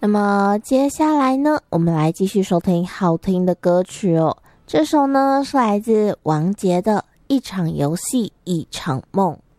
那么接下来呢，我们来继续收听好听的歌曲哦。这首呢是来自王杰的《一场游戏一场梦》。